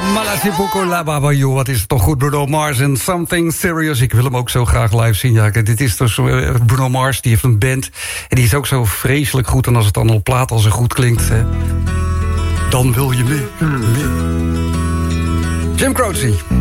Wat is het toch goed, Bruno Mars en Something Serious. Ik wil hem ook zo graag live zien. Ja, dit is dus Bruno Mars, die heeft een band. En die is ook zo vreselijk goed. En als het dan op plaat al zo goed klinkt, dan wil je mee. Jim Croce.